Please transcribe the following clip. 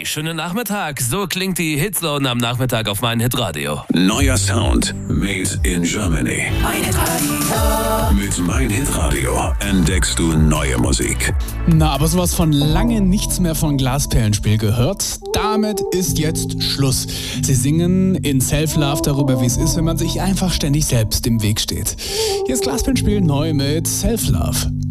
Hey, schönen Nachmittag. So klingt die Hitzone am Nachmittag auf mein Hitradio. Neuer Sound made in Germany. Mein Hitradio. Mit Mein Hitradio entdeckst du neue Musik. Na, aber sowas von lange nichts mehr von Glasperlenspiel gehört. Damit ist jetzt Schluss. Sie singen in Self-Love darüber, wie es ist, wenn man sich einfach ständig selbst im Weg steht. Hier ist Glasperlenspiel neu mit Self-Love.